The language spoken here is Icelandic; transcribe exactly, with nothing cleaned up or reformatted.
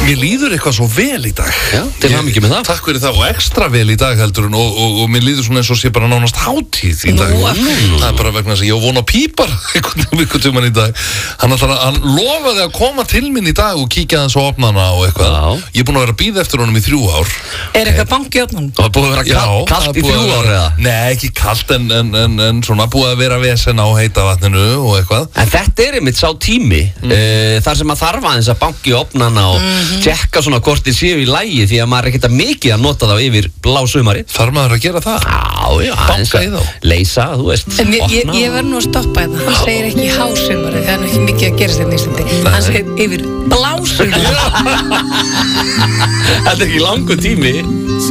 mér líður eitthvað svo vel í dag. Já, til hamingju með það. Takk fyrir það og ekstra vel í dag heldur en og, og, og mér líður svona eins og sé bara nánast hátíð í dag. Nú, Það er bara vegna þess að ég vona pípar einhvern tímann í dag. Hann, ætlar, hann lofaði að koma til minn í dag og kíkja hans á opnana og eitthvað. Já. Ég er búin að vera að bíða eftir honum í þrjú ár. Er eitthvað banki á honum? Það var búið að vera kall, kallt í þrjú ár eða? Nei, ekki kallt en, en, en, en svona búið að vera vesen á heita vatninu og eitthvað. En þetta er einmitt sá tími mm. uh, þar sem að þarf aðeins að banki opnana og Mhm. tjekka svona hvort þið séu í lagi því að maður er ekkert að mikið að nota þá yfir blásumari. Þarf maður að gera það? Já, já, aðeins Banka í þá. að leysa, þú veist. En ég, ég, opna ég verð nú að stoppa þetta. Hann segir ekki hásumari, það er nú ekki mikið að gerast hérna í Íslandi. Hann segir yfir blásumari. Þetta er ekki langur tími.